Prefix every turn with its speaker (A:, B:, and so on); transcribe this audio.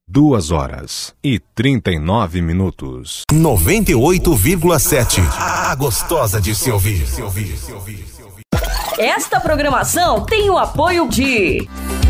A: 2h39.
B: 98,7. A gostosa de se ouvir.
C: Esta programação tem o apoio de